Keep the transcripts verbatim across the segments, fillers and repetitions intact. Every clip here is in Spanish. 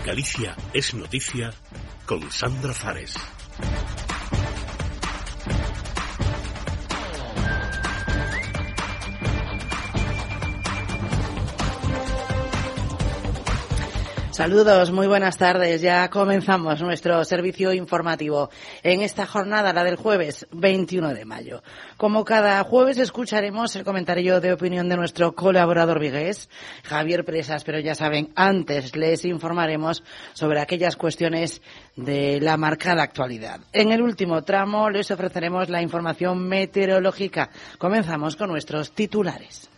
Galicia es noticia con Sandra Fares. Saludos, muy buenas tardes. Ya comenzamos nuestro servicio informativo en esta jornada, la del jueves veintiuno de mayo. Como cada jueves escucharemos el comentario de opinión de nuestro colaborador vigués, Javier Presas, pero ya saben, antes les informaremos sobre aquellas cuestiones de la marcada actualidad. En el último tramo les ofreceremos la información meteorológica. Comenzamos con nuestros titulares.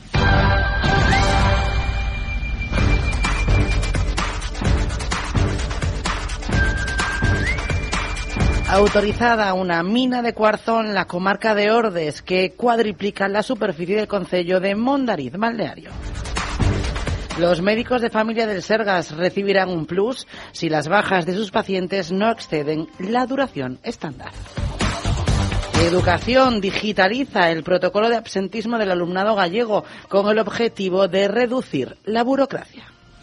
Autorizada una mina de cuarzo en la comarca de Ordes que cuadriplica la superficie del concello de Mondariz, balneario. Los médicos de familia del Sergas recibirán un plus si las bajas de sus pacientes no exceden la duración estándar. Educación digitaliza el protocolo de absentismo del alumnado gallego con el objetivo de reducir la burocracia.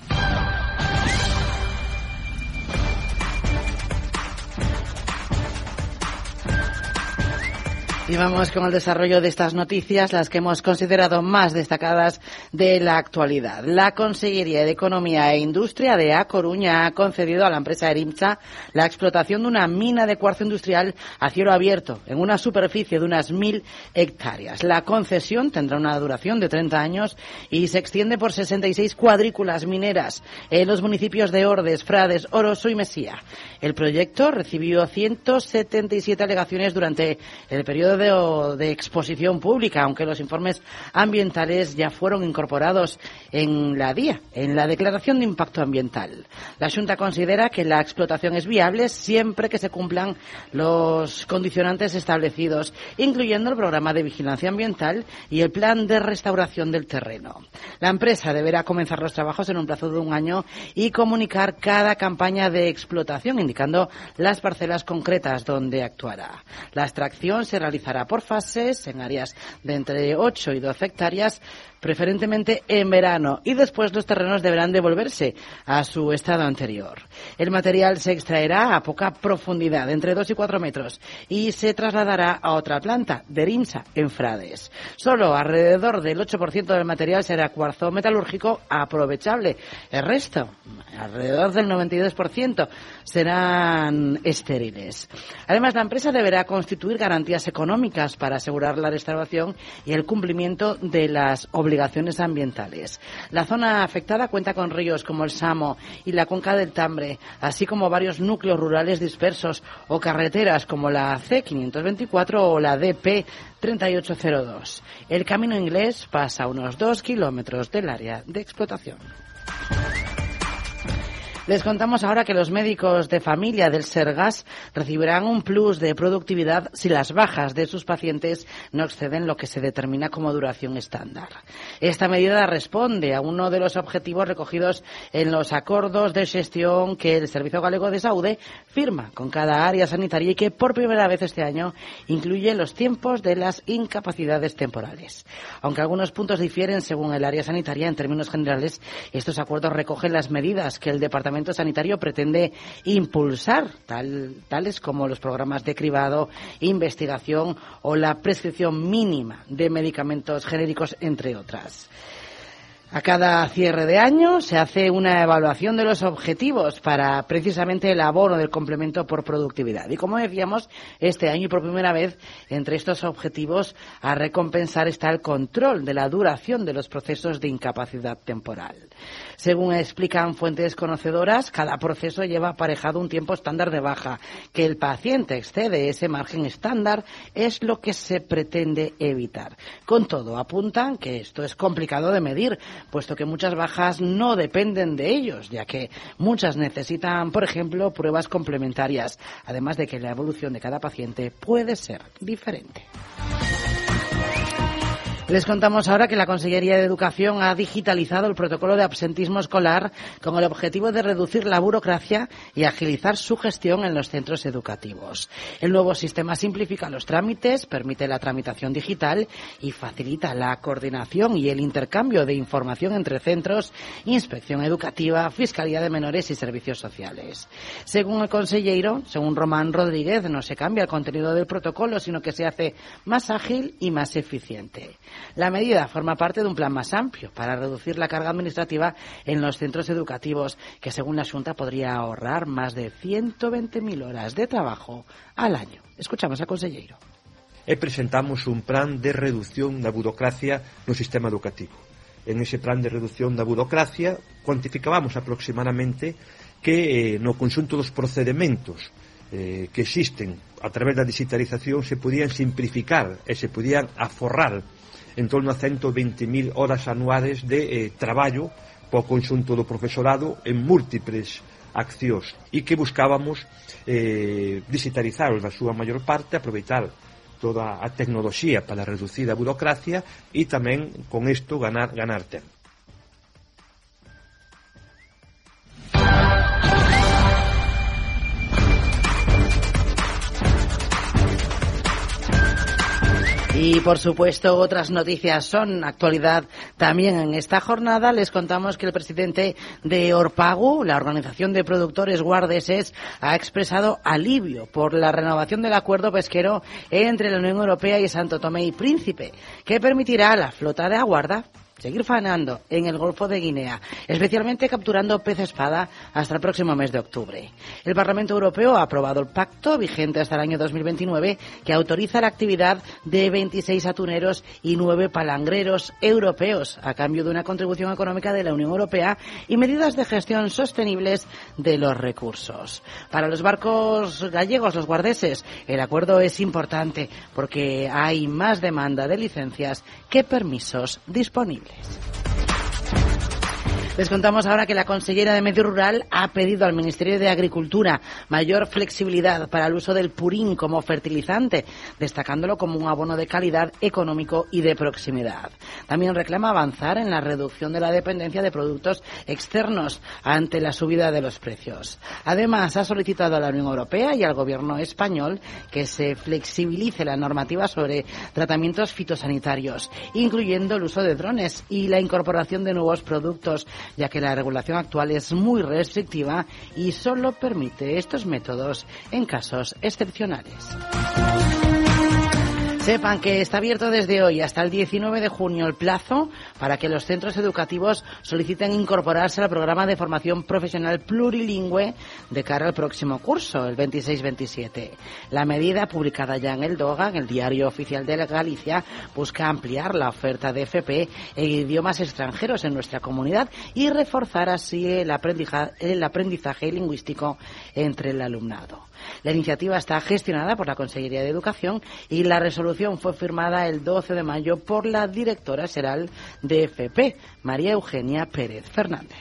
Y vamos con el desarrollo de estas noticias, las que hemos considerado más destacadas de la actualidad. La Consellería de Economía e Industria de A Coruña ha concedido a la empresa Erimsa la explotación de una mina de cuarzo industrial a cielo abierto en una superficie de unas mil hectáreas. La concesión tendrá una duración de treinta años y se extiende por sesenta y seis cuadrículas mineras en los municipios de Ordes, Frades, Oroso y Mesía. El proyecto recibió ciento setenta y siete alegaciones durante el periodo De, de exposición pública, aunque los informes ambientales ya fueron incorporados en la D I A, en la Declaración de Impacto Ambiental. La Xunta considera que la explotación es viable siempre que se cumplan los condicionantes establecidos, incluyendo el programa de vigilancia ambiental y el plan de restauración del terreno. La empresa deberá comenzar los trabajos en un plazo de un año y comunicar cada campaña de explotación, indicando las parcelas concretas donde actuará. La extracción se realizará por fases en áreas de entre ocho y doce hectáreas, preferentemente en verano, y después los terrenos deberán devolverse a su estado anterior. El material se extraerá a poca profundidad, entre dos y cuatro metros, y se trasladará a otra planta, de Erimsa, en Frades. Solo alrededor del ocho por ciento del material será cuarzo metalúrgico aprovechable. El resto, alrededor del noventa y dos por ciento, serán estériles. Además, la empresa deberá constituir garantías económicas para asegurar la restauración y el cumplimiento de las obligaciones ambientales. La zona afectada cuenta con ríos como el Samo y la cuenca del Tambre, así como varios núcleos rurales dispersos o carreteras como la C quinientos veinticuatro o la D P treinta y ocho cero dos. El camino inglés pasa a unos dos kilómetros del área de explotación. Les contamos ahora que los médicos de familia del Sergas recibirán un plus de productividad si las bajas de sus pacientes no exceden lo que se determina como duración estándar. Esta medida responde a uno de los objetivos recogidos en los acuerdos de gestión que el Servicio Galego de Saúde firma con cada área sanitaria y que por primera vez este año incluye los tiempos de las incapacidades temporales. Aunque algunos puntos difieren según el área sanitaria, en términos generales, estos acuerdos recogen las medidas que el Departamento Sanitario pretende impulsar, tal, tales como los programas de cribado, investigación o la prescripción mínima de medicamentos genéricos, entre otras. A cada cierre de año se hace una evaluación de los objetivos para precisamente el abono del complemento por productividad. Y como decíamos, este año y por primera vez entre estos objetivos a recompensar está el control de la duración de los procesos de incapacidad temporal. Según explican fuentes conocedoras, cada proceso lleva aparejado un tiempo estándar de baja. Que el paciente excede ese margen estándar es lo que se pretende evitar. Con todo, apuntan que esto es complicado de medir, puesto que muchas bajas no dependen de ellos, ya que muchas necesitan, por ejemplo, pruebas complementarias, además de que la evolución de cada paciente puede ser diferente. Les contamos ahora que la Consellería de Educación ha digitalizado el protocolo de absentismo escolar con el objetivo de reducir la burocracia y agilizar su gestión en los centros educativos. El nuevo sistema simplifica los trámites, permite la tramitación digital y facilita la coordinación y el intercambio de información entre centros, inspección educativa, Fiscalía de Menores y servicios sociales. Según el consellero, según Román Rodríguez, no se cambia el contenido del protocolo, sino que se hace más ágil y más eficiente. La medida forma parte de un plan más amplio para reducir la carga administrativa en los centros educativos, que según la Xunta podría ahorrar más de ciento veinte mil horas de trabajo al año. Escuchamos al consellero. E presentamos un plan de reducción da burocracia no sistema educativo. En ese plan de reducción da burocracia cuantificábamos aproximadamente que eh, no conxunto dos procedementos eh, que existen a través da digitalización se podían simplificar e se podían aforrar en torno a ciento veinte mil horas anuales de eh, traballo para o conxunto do profesorado en múltiples accións e que buscábamos eh, digitalizar da súa maior parte, aproveitar toda a tecnoloxía para reducir a burocracia e tamén con isto ganar, ganar tempo. Y, por supuesto, otras noticias son actualidad también en esta jornada. Les contamos que el presidente de Orpagu, la Organización de Productores Guardeses, ha expresado alivio por la renovación del acuerdo pesquero entre la Unión Europea y Santo Tomé y Príncipe, que permitirá a la flota de Aguarda seguir faenando en el Golfo de Guinea, especialmente capturando pez espada hasta el próximo mes de octubre. El Parlamento Europeo ha aprobado el pacto vigente hasta el año dos mil veintinueve que autoriza la actividad de veintiséis atuneros y nueve palangreros europeos a cambio de una contribución económica de la Unión Europea y medidas de gestión sostenibles de los recursos. Para los barcos gallegos, los guardeses, el acuerdo es importante porque hay más demanda de licencias que permisos disponibles. Les contamos ahora que la consellera de Medio Rural ha pedido al Ministerio de Agricultura mayor flexibilidad para el uso del purín como fertilizante, destacándolo como un abono de calidad, económico y de proximidad. También reclama avanzar en la reducción de la dependencia de productos externos ante la subida de los precios. Además, ha solicitado a la Unión Europea y al Gobierno español que se flexibilice la normativa sobre tratamientos fitosanitarios, incluyendo el uso de drones y la incorporación de nuevos productos, ya que la regulación actual es muy restrictiva y solo permite estos métodos en casos excepcionales. Sepan que está abierto desde hoy hasta el diecinueve de junio el plazo para que los centros educativos soliciten incorporarse al programa de formación profesional plurilingüe de cara al próximo curso, el veintiséis veintisiete. La medida, publicada ya en el DOGA, en el Diario Oficial de Galicia, busca ampliar la oferta de F P en idiomas extranjeros en nuestra comunidad y reforzar así el aprendizaje, el aprendizaje lingüístico entre el alumnado. La iniciativa está gestionada por la Consellería de Educación y la resolución fue firmada el doce de mayo por la directora xeral de F P, María Eugenia Pérez Fernández.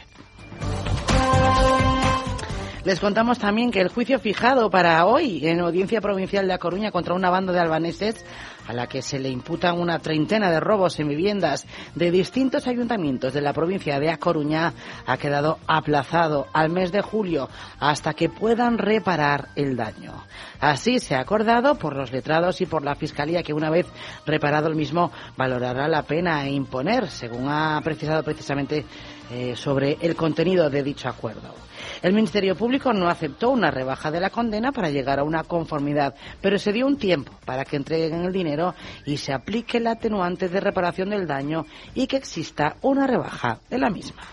Les contamos también que el juicio fijado para hoy en Audiencia Provincial de A Coruña contra una banda de albaneses a la que se le imputan una treintena de robos en viviendas de distintos ayuntamientos de la provincia de A Coruña ha quedado aplazado al mes de julio hasta que puedan reparar el daño. Así se ha acordado por los letrados y por la Fiscalía que una vez reparado el mismo valorará la pena imponer, según ha precisado precisamente eh, sobre el contenido de dicho acuerdo. El Ministerio Público no aceptó una rebaja de la condena para llegar a una conformidad, pero se dio un tiempo para que entreguen el dinero y se aplique la atenuante de reparación del daño y que exista una rebaja de la misma.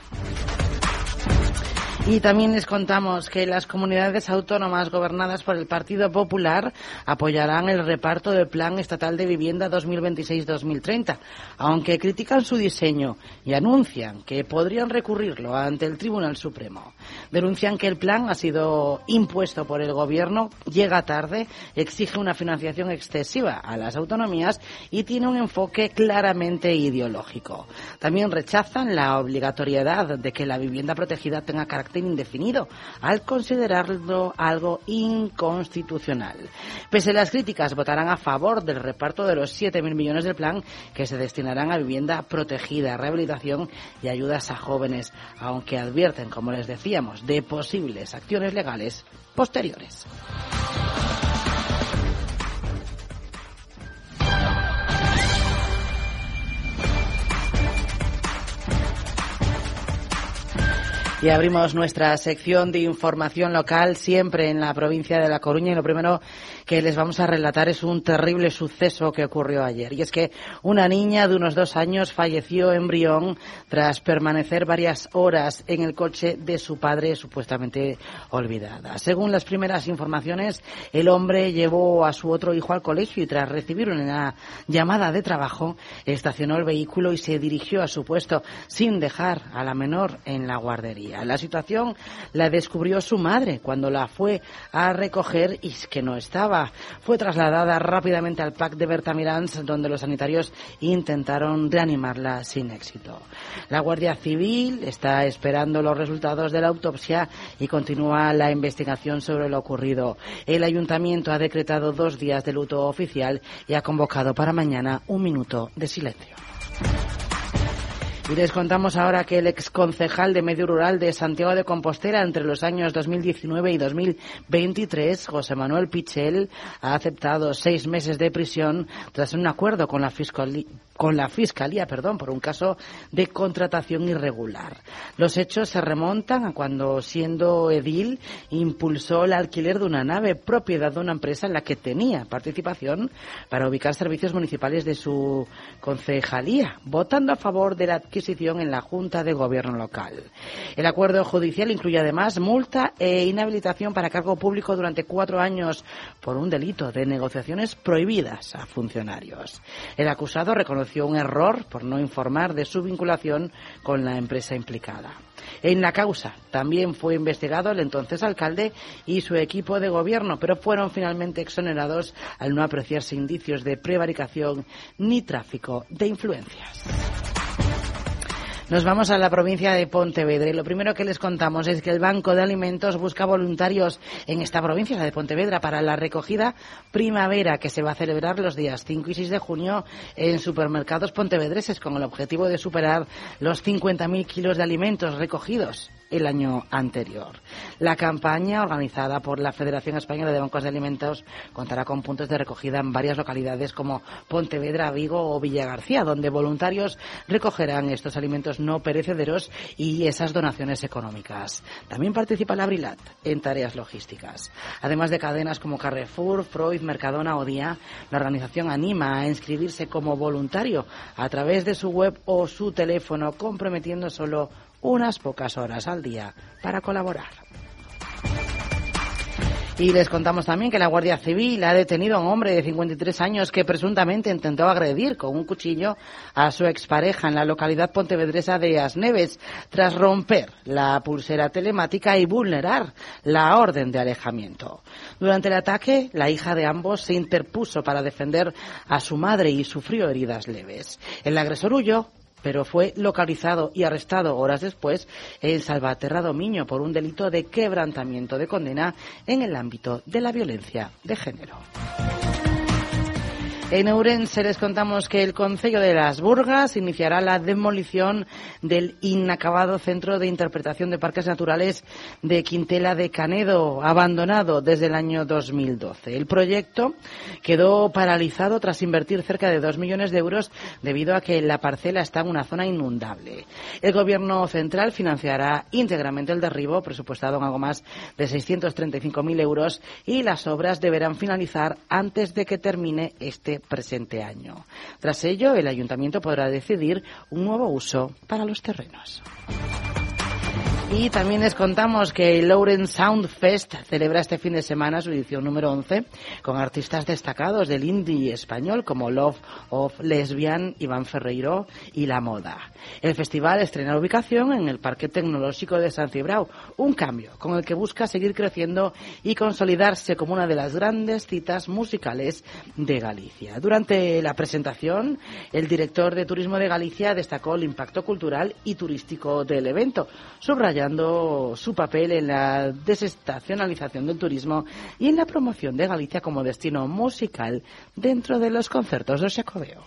Y también les contamos que las comunidades autónomas gobernadas por el Partido Popular apoyarán el reparto del Plan Estatal de Vivienda dos mil veintiséis dos mil treinta, aunque critican su diseño y anuncian que podrían recurrirlo ante el Tribunal Supremo. Denuncian que el plan ha sido impuesto por el Gobierno, llega tarde, exige una financiación excesiva a las autonomías y tiene un enfoque claramente ideológico. También rechazan la obligatoriedad de que la vivienda protegida tenga carácter carácter indefinido, al considerarlo algo inconstitucional. Pese a las críticas, votarán a favor del reparto de los siete mil millones del plan que se destinarán a vivienda protegida, rehabilitación y ayudas a jóvenes, aunque advierten, como les decíamos, de posibles acciones legales posteriores. Y abrimos nuestra sección de información local, siempre en la provincia de La Coruña, y lo primero que les vamos a relatar es un terrible suceso que ocurrió ayer. Y es que una niña de unos dos años falleció en Brión tras permanecer varias horas en el coche de su padre, supuestamente olvidada. Según las primeras informaciones, el hombre llevó a su otro hijo al colegio y tras recibir una llamada de trabajo, estacionó el vehículo y se dirigió a su puesto sin dejar a la menor en la guardería. La situación la descubrió su madre cuando la fue a recoger y que no estaba. Fue trasladada rápidamente al P A C de Bertamirans, donde los sanitarios intentaron reanimarla sin éxito. La Guardia Civil está esperando los resultados de la autopsia y continúa la investigación sobre lo ocurrido. El ayuntamiento ha decretado dos días de luto oficial y ha convocado para mañana un minuto de silencio. Y les contamos ahora que el exconcejal de Medio Rural de Santiago de Compostela entre los años dos mil diecinueve y dos mil veintitrés, José Manuel Pichel, ha aceptado seis meses de prisión tras un acuerdo con la Fiscalía, con la Fiscalía, perdón, por un caso de contratación irregular. Los hechos se remontan a cuando, siendo edil, impulsó el alquiler de una nave propiedad de una empresa en la que tenía participación para ubicar servicios municipales de su concejalía, votando a favor de la adquisición en la Junta de Gobierno local. El acuerdo judicial incluye además multa e inhabilitación para cargo público durante cuatro años por un delito de negociaciones prohibidas a funcionarios. El acusado reconoció un error por no informar de su vinculación con la empresa implicada. En la causa también fue investigado el entonces alcalde y su equipo de gobierno, pero fueron finalmente exonerados al no apreciarse indicios de prevaricación ni tráfico de influencias. Nos vamos a la provincia de Pontevedra y lo primero que les contamos es que el Banco de Alimentos busca voluntarios en esta provincia, la de Pontevedra, para la recogida primavera que se va a celebrar los días cinco y seis de junio en supermercados pontevedreses con el objetivo de superar los cincuenta mil kilos de alimentos recogidos el año anterior. La campaña, organizada por la Federación Española de Bancos de Alimentos, contará con puntos de recogida en varias localidades como Pontevedra, Vigo o Villagarcía, donde voluntarios recogerán estos alimentos no perecederos y esas donaciones económicas. También participa la Brilat en tareas logísticas. Además de cadenas como Carrefour, Freud, Mercadona o Día, la organización anima a inscribirse como voluntario a través de su web o su teléfono, comprometiendo solo unas pocas horas al día para colaborar. Y les contamos también que la Guardia Civil ha detenido a un hombre de cincuenta y tres años que presuntamente intentó agredir con un cuchillo a su expareja en la localidad pontevedresa de Asneves, tras romper la pulsera telemática y vulnerar la orden de alejamiento. Durante el ataque, la hija de ambos se interpuso para defender a su madre y sufrió heridas leves. El agresor huyó, pero fue localizado y arrestado horas después en Salvaterra Domiño por un delito de quebrantamiento de condena en el ámbito de la violencia de género. En Ourense les contamos que el Concello de Las Burgas iniciará la demolición del inacabado Centro de Interpretación de Parques Naturales de Quintela de Canedo, abandonado desde el año dos mil doce. El proyecto quedó paralizado tras invertir cerca de dos millones de euros debido a que la parcela está en una zona inundable. El Gobierno central financiará íntegramente el derribo, presupuestado en algo más de seiscientos treinta y cinco mil euros, y las obras deberán finalizar antes de que termine este presente año. Tras ello, el ayuntamiento podrá decidir un nuevo uso para los terrenos. Y también les contamos que el Ourense Sound Fest celebra este fin de semana su edición número once con artistas destacados del indie español como Love of Lesbian, Iván Ferreiro y La Moda. El festival estrena ubicación en el Parque Tecnológico de San Cibrao, un cambio con el que busca seguir creciendo y consolidarse como una de las grandes citas musicales de Galicia. Durante la presentación, el director de Turismo de Galicia destacó el impacto cultural y turístico del evento, subrayando subrayando su papel en la desestacionalización del turismo y en la promoción de Galicia como destino musical dentro de los concertos de Xacobeo.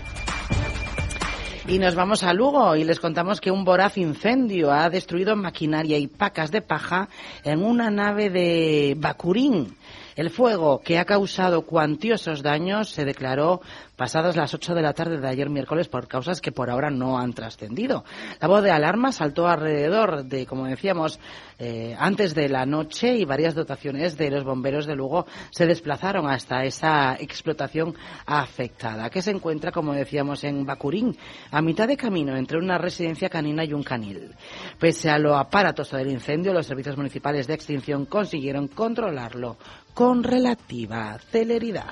Y nos vamos a Lugo y les contamos que un voraz incendio ha destruido maquinaria y pacas de paja en una nave de Bacurín. El fuego, que ha causado cuantiosos daños, se declaró pasadas las ocho de la tarde de ayer miércoles por causas que por ahora no han trascendido. La voz de alarma saltó alrededor de, como decíamos, eh, antes de la noche, y varias dotaciones de los bomberos de Lugo se desplazaron hasta esa explotación afectada, que se encuentra, como decíamos, en Bacurín, a mitad de camino entre una residencia canina y un canil. Pese a lo aparatoso del incendio, los servicios municipales de extinción consiguieron controlarlo con relativa celeridad.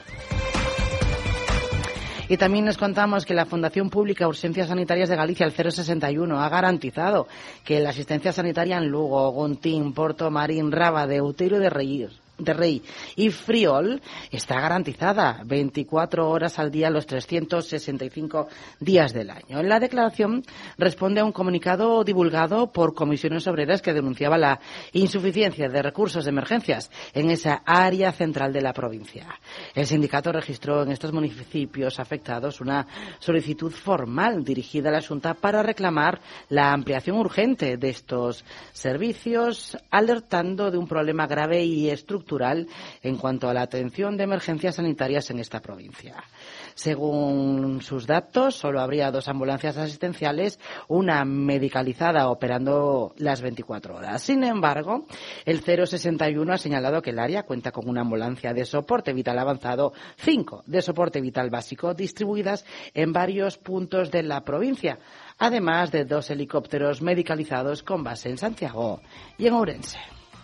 Y también les contamos que la Fundación Pública Urgencias Sanitarias de Galicia, el cero sesenta y uno, ha garantizado que la asistencia sanitaria en Lugo, Guntín, Porto Marín, Rábade, Outeiro de Rei, de Rey y Friol está garantizada veinticuatro horas al día los trescientos sesenta y cinco días del año. La declaración responde a un comunicado divulgado por Comisiones Obreras que denunciaba la insuficiencia de recursos de emergencias en esa área central de la provincia. El sindicato registró en estos municipios afectados una solicitud formal dirigida a la Xunta para reclamar la ampliación urgente de estos servicios, alertando de un problema grave y estructural en cuanto a la atención de emergencias sanitarias en esta provincia. Según sus datos, solo habría dos ambulancias asistenciales, una medicalizada operando las veinticuatro horas. Sin embargo, el cero sesenta y uno ha señalado que el área cuenta con una ambulancia de soporte vital avanzado, cinco de soporte vital básico, distribuidas en varios puntos de la provincia, además de dos helicópteros medicalizados con base en Santiago y en Ourense.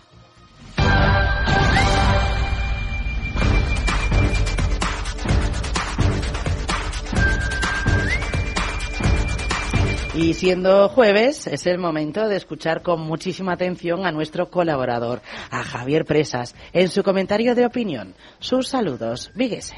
Y siendo jueves, es el momento de escuchar con muchísima atención a nuestro colaborador, a Javier Presas, en su comentario de opinión. Sus saludos, vigueses.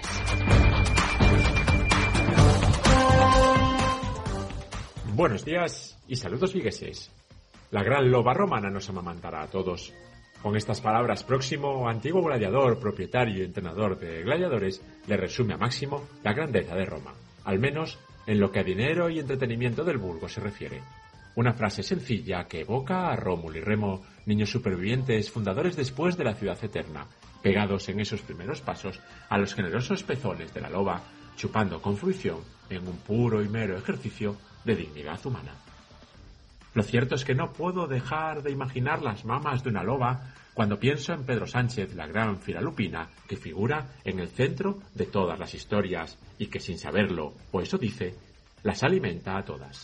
Buenos días y saludos, vigueses. La gran loba romana nos amamantará a todos. Con estas palabras, Próximo, antiguo gladiador, propietario y entrenador de gladiadores, le resume a Máximo la grandeza de Roma, al menos en lo que a dinero y entretenimiento del vulgo se refiere. Una frase sencilla que evoca a Rómulo y Remo, niños supervivientes, fundadores después de la ciudad eterna, pegados en esos primeros pasos a los generosos pezones de la loba, chupando con fruición en un puro y mero ejercicio de dignidad humana. Lo cierto es que no puedo dejar de imaginar las mamas de una loba cuando pienso en Pedro Sánchez, la gran firalupina que figura en el centro de todas las historias y que sin saberlo, o eso dice, las alimenta a todas.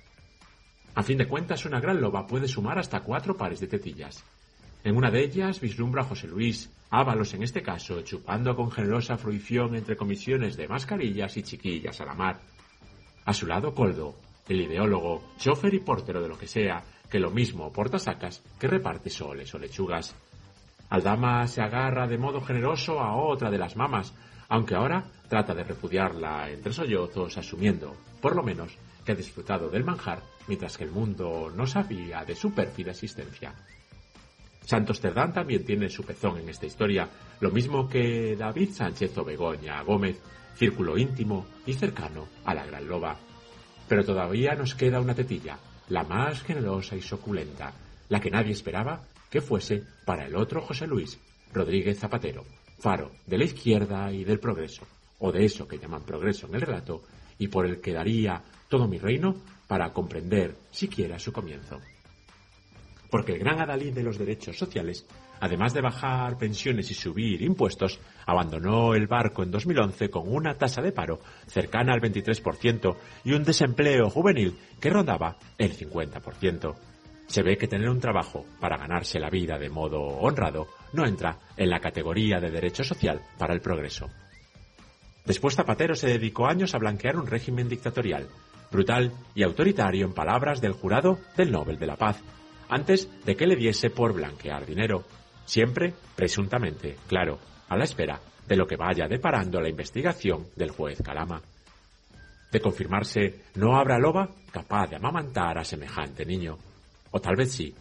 A fin de cuentas, una gran loba puede sumar hasta cuatro pares de tetillas. En una de ellas vislumbra a José Luis, Ábalos en este caso, chupando con generosa fruición entre comisiones de mascarillas y chiquillas a la mar. A su lado, Coldo, el ideólogo, chofer y portero de lo que sea, que lo mismo portasacas que reparte soles o lechugas. Aldama se agarra de modo generoso a otra de las mamas, aunque ahora trata de repudiarla entre sollozos, asumiendo, por lo menos, que ha disfrutado del manjar, mientras que el mundo no sabía de su pérfida existencia. Santos Cerdán también tiene su pezón en esta historia, lo mismo que David Sánchez o Begoña Gómez, círculo íntimo y cercano a la gran loba. Pero todavía nos queda una tetilla, la más generosa y suculenta, la que nadie esperaba que fuese para el otro José Luis Rodríguez Zapatero, faro de la izquierda y del progreso, o de eso que llaman progreso en el relato, y por el que daría todo mi reino para comprender siquiera su comienzo. Porque el gran adalid de los derechos sociales, además de bajar pensiones y subir impuestos, abandonó el barco en dos mil once con una tasa de paro cercana al veintitrés por ciento y un desempleo juvenil que rondaba el cincuenta por ciento. Se ve que tener un trabajo para ganarse la vida de modo honrado no entra en la categoría de derecho social para el progreso. Después Zapatero se dedicó años a blanquear un régimen dictatorial, brutal y autoritario en palabras del jurado del Nobel de la Paz, antes de que le diese por blanquear dinero, siempre, presuntamente, claro, a la espera de lo que vaya deparando la investigación del juez Calama. De confirmarse, no habrá loba capaz de amamantar a semejante niño. O tal vez sí,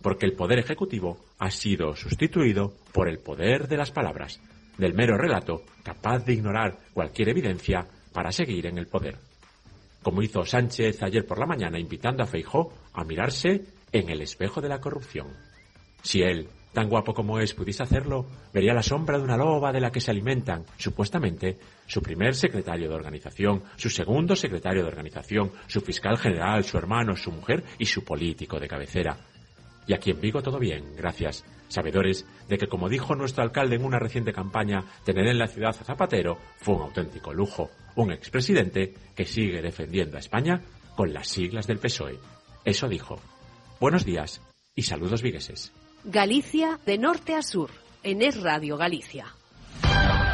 porque el poder ejecutivo ha sido sustituido por el poder de las palabras, del mero relato capaz de ignorar cualquier evidencia para seguir en el poder. Como hizo Sánchez ayer por la mañana invitando a Feijóo a mirarse en el espejo de la corrupción. Si él, tan guapo como es, pudiese hacerlo, vería la sombra de una loba de la que se alimentan, supuestamente, su primer secretario de organización, su segundo secretario de organización, su fiscal general, su hermano, su mujer y su político de cabecera. Y aquí en Vigo todo bien, gracias, sabedores de que, como dijo nuestro alcalde en una reciente campaña, tener en la ciudad a Zapatero fue un auténtico lujo, un expresidente que sigue defendiendo a España con las siglas del P S O E. Eso dijo. Buenos días y saludos vigueses. Galicia de norte a sur, en Es Radio Galicia.